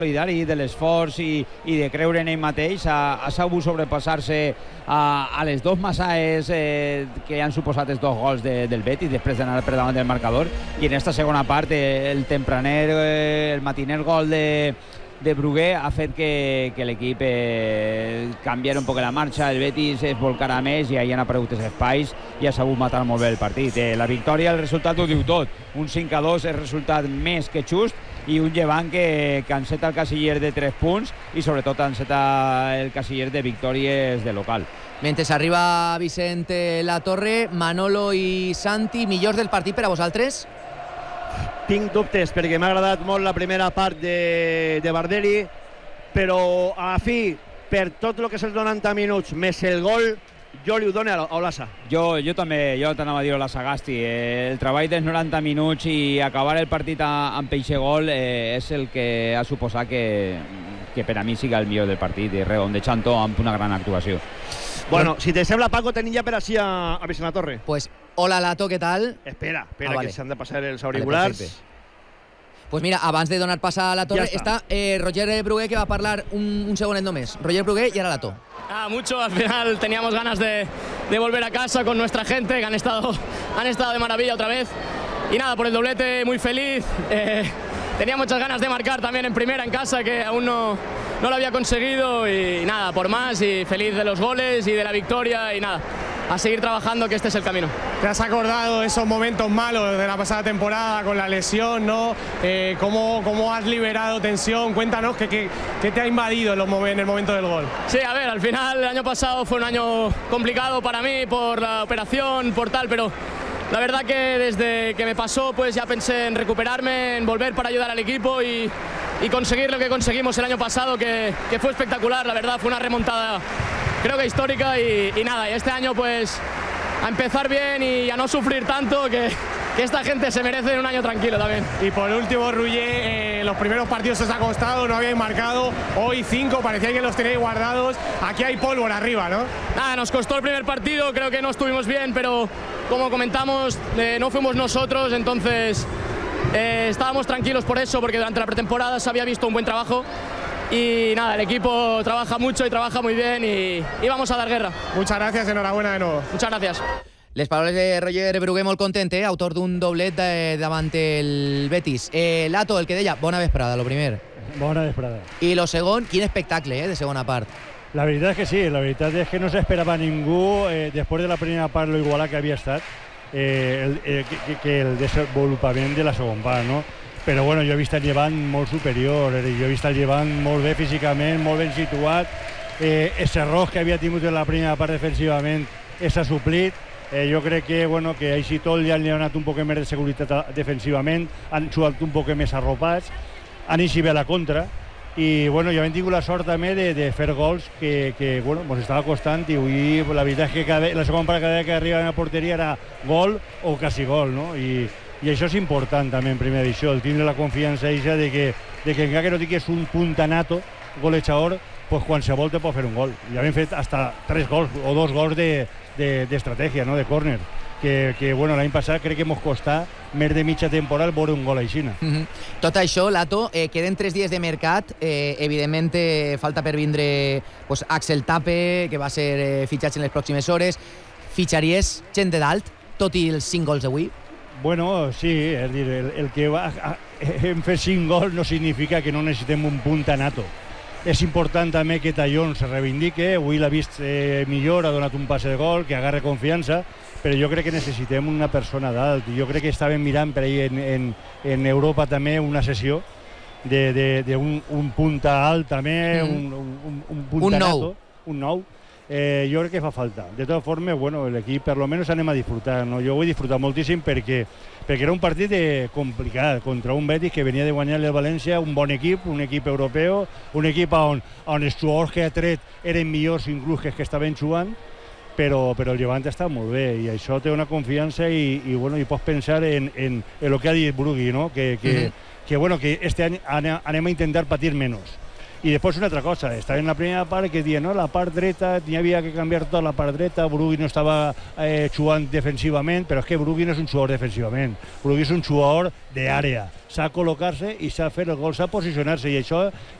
solidari de l'esforç i de creure en ell mateix. Ha sabut sobrepassar-se a les dos massaes que han suposat els dos gols del Betis després d'anar per davant del marcador, i en esta segona part el tempraner, el matiner gol de Brugué ha fet que l'equip canviara un poc la marxa, el Betis es volcara més i ahir han aparegut els espais i ha sabut matar molt bé el partit. La victòria, el resultat ho diu tot, un 5-2 és resultat més que just, i un Llevant que enceta el casiller de 3 punts i sobretot enceta el casiller de victòries de local. Mentre arriba Vicent Latorre, Manolo i Santi, millors del partit per a vosaltres? Tinc dubtes perquè m'ha agradat molt la primera part de Barderi, però a la fi, per tot el que és els 90 minuts més el gol, jo li ho dono a Olasa. Jo també, jo t'anava a dir Olasa Gasti. El treball dels 90 minuts i acabar el partit amb peixe gol és el que ha suposat que per a mi siga el millor del partit, i redondejant-ho amb una gran actuació. Bueno, si te sembla, Paco, tenim ja per així a Vicent Latorre. Pues, hola, Lato, què tal? Espera, vale. Que s'han de passar els auriculars. Vale, pues mira, abans de donar pas a Latorre, està Roger Brugué, que va a parlar un segonet només. Roger Brugué y ahora Lato. Mucho, al final teníamos ganas de volver a casa con nuestra gente, que han estado de maravilla otra vez. Y nada, por el doblete muy feliz. Tenía muchas ganas de marcar también en primera en casa, que aún no lo había conseguido, y nada, por más, y feliz de los goles y de la victoria, y nada, a seguir trabajando, que este es el camino. ¿Te has acordado de esos momentos malos de la pasada temporada con la lesión, ¿no? ¿Cómo has liberado tensión? Cuéntanos qué te ha invadido en el momento del gol. Sí, a ver, al final el año pasado fue un año complicado para mí por la operación, por tal, pero la verdad que desde que me pasó pues ya pensé en recuperarme, en volver para ayudar al equipo y conseguir lo que conseguimos el año pasado, que fue espectacular. La verdad fue una remontada, creo que histórica, y nada, y este año pues a empezar bien y a no sufrir tanto, que esta gente se merece un año tranquilo también. Y por último, Ruller, los primeros partidos os ha costado, no habíais marcado, hoy 5, parecía que los teníais guardados, aquí hay pólvora arriba, ¿no? Nada, nos costó el primer partido, creo que no estuvimos bien, pero como comentamos, no fuimos nosotros, entonces estábamos tranquilos por eso, porque durante la pretemporada se había visto un buen trabajo. Y nada, el equipo trabaja mucho y trabaja muy bien, y vamos a dar guerra. Muchas gracias, enhorabuena de nuevo. Muchas gracias. Les paraules de Roger Brugué, molt content, autor d'un doblet davant el Betis. Lato, el que deia, bona vesprada, lo primer. Bona vesprada. I lo segon, quin espectacle de segona part. La veritat és que sí, la veritat és que no s'esperava ningú, després de la primera part, lo igualat que havia estat, que el desenvolupament de la segona part, no? Però bueno, jo he vist el Llevant molt superior, jo he vist el Llevant molt bé físicament, molt ben situat, els errors que havia tingut en la primera part defensivament s'ha suplit. Jo crec que, bueno, que així tot li han donat un poc més de seguretat defensivament, han jugat un poc més arropats, han eixit bé a la contra, i bueno, ja hem tingut la sort també de fer gols que bueno, ens estava costant, i avui la veritat és que la segona part cada vegada que arriba a la porteria era gol o quasi gol, no? I això és important també en primera divisió, el tindre la confiança eixa de que encara que no tingués un puntanato golejador, pues qualsevol te pot fer un gol. Ja hem fet hasta 3 gols o 2 gols d'estratègia, no? De córner, que bueno, l'any passat crec que ens costà més de mitja temporada veure un gol aixina. Tot això, Lato, queden 3 dies de mercat, evidentment falta per vindre pues, Axel Tape, que va ser fitxat en les pròximes hores. Fitxaries gent de dalt, tot i els 5 gols d'avui? Bueno, sí, és a dir, el que hem fet 5 gols no significa que no necessitem un puntanato. És important també que Tallón se reivindique, avui l'ha vist millor, ha donat un passe de gol, que agarre confiança, però jo crec que necessitem una persona dalt. Jo crec que estàvem mirant per ahí en Europa també una sessió d'un punta alt també, un puntanato, un nou. Jo crec que fa falta. De totes formes, bueno, l'equip per lo menos anem a disfrutar, no? Jo ho he disfrutat moltíssim perquè era un partit complicat contra un Betis que venia de guanyar-li al València, un bon equip, un equip europeu, un equip on els jugadors que ha tret eren millors inclús que els que estaven jugant, però el Llevant està molt bé i això té una confiança i bueno, i pots pensar en el que ha dit Brugui, no? Que este any anem a intentar patir menys. I després una altra cosa, estava en la primera part que diuen, no, la part dreta, n'hi havia que canviar tota la part dreta, Brugui no estava jugant defensivament, però és que Brugui no és un jugador defensivament, Brugui és un jugador d'àrea, sap col·locar-se i sap fer el gol, sap posicionar-se, i això